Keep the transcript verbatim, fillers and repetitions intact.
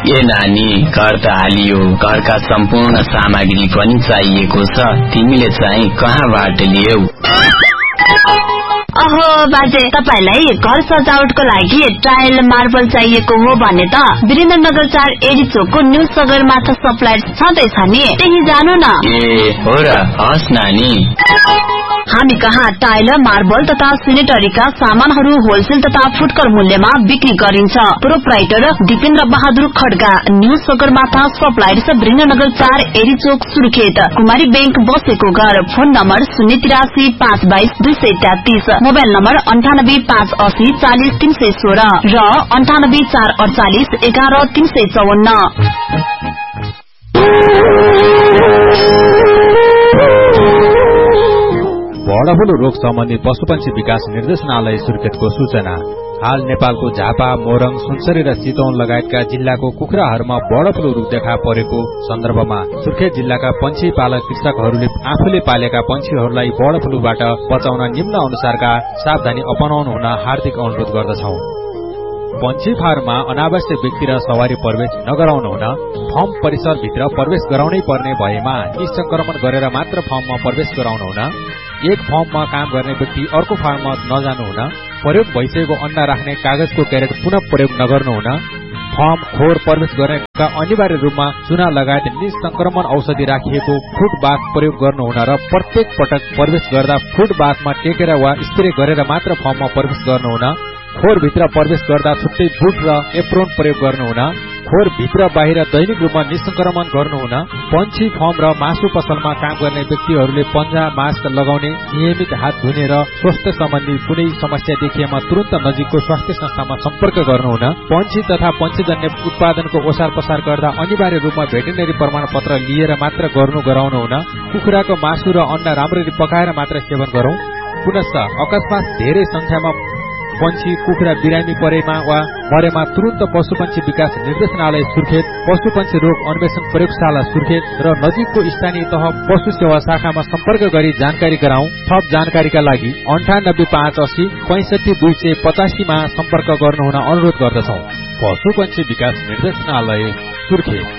ए नानी, घर त हालियो, घरका सम्पूर्ण सामग्री पनि चाहिएको छ, तिमीले चाहिँ कहाँबाट ल्याऊ? अहो बाजे, तपाईलाई घर सजावटको लागि टाइल मार्बल चाहिएको हो भने त वीरेन्द्रनगर चार एडी चोकको न्यू सगरमाथा सप्लायर छँदैछ नि, त्यही जानु न। ए हो र, हस् नानी। हामी कहाँ टाइल मार्बल तथा सेनेटरीका सामानहरू होलसेल तथा फुटकर मूल्यमा बिक्री गरिन्छ। Proprietor Dipendra Bahadur Kharga, new Sagarmatha suppliers, Birendranagar चार एडी चोक सुर्खेत। कुमारी बैंक बसेको घर। फोन नम्बर शून्य तिरासी पाँच बाइस दुई सय तेत्तीस, मोबाइल नम्बर अन्ठानब्बे पाँच असी चालिस तीन सय सोह्र र अन्ठानब्बे चार अडचालिस एघार तीन सय चौवन्न। बर्डफ्लू रोग सम्बन्धी पशुपक्षी विकास निर्देशनालय सुर्खेतको सूचना। हाल नेपालको झापा, मोरङ, सुनसरी र चितवन लगायतका जिल्लाको कुखुराहरूमा बर्डफ्लू रोग देखा परेको सन्दर्भमा सुर्खेत जिल्लाका पंक्षी पालक कृषकहरूले आफूले पालेका पंक्षीहरूलाई बर्डफ्लूबाट बचाउन निम्न अनुसारका सावधानी अपनाउनु हुन हार्दिक अनुरोध गर्दछौं। पंक्षी फार्ममा अनावश्यक व्यक्ति र सवारी प्रवेश नगराउनु हुन, फर्म परिसरभित्र प्रवेश गराउनै पर्ने भएमा निसंक्रमण गरेर मात्र फर्ममा प्रवेश गराउनु हुन, एक फर्ममा काम गर्ने व्यक्ति अर्को फार्ममा नजानु हुन, प्रयोग भइसकेको अण्डा राख्ने कागजको क्यारेट पुनः प्रयोग नगर्नु हुन, फर्म खोर प्रवेश गर्नेका अनिवार्य रूपमा चुना लगायत निसंक्रमण औषधि राखिएको फुट बाथ प्रयोग गर्नु हुन र प्रत्येक पटक प्रवेश गर्दा फुट बाथमा टेकेर वा स्प्रे गरेर मात्र फर्ममा प्रवेश गर्नु हुन, खोरभित्र प्रवेश गर्दा छुट्टै बुट र एप्रोन प्रयोग गर्नु हुन, खोर भित्र बाहिर दैनिक रूपमा निसंक्रमण गर्नु हुन, पंक्षी फर्म र मासु पसलमा काम गर्ने व्यक्तिहरूले पन्जा मास्क लगाउने, नियमित हात धुने र स्वास्थ्य सम्बन्धी कुनै समस्या देखिएमा तुरन्त नजिकको स्वास्थ्य संस्थामा सम्पर्क गर्नु हुन, पंक्षी तथा पंक्षीजन्य उत्पादनको ओसार पसार गर्दा अनिवार्य रूपमा भेटेरिनरी प्रमाण पत्र लिएर मात्र गर्नु गराउनु हुन, कुखुराको मासु र अण्डा राम्ररी पकाएर मात्र सेवन गरौं। पुनश्च अकस्मात धेरै संख्यामा पंक्षी कुखुरा बिरामी परेमा वा मरेमा तुरन्त पशुपक्षी विकास निर्देशनालय सुर्खेत, पशुपक्षी रोग अन्वेषण प्रयोगशाला सुर्खेत र नजिकको स्थानीय तह पशु सेवा शाखामा सम्पर्क गरी जानकारी गराउँ। थप जानकारीका लागि अन्ठानब्बे पाँच असी पैंसठी दुई सय पचासीमा सम्पर्क गर्नुहुन अनुरोध गर्दछौं। पशुपक्षी विकास निर्देशनालय सुर्खेत।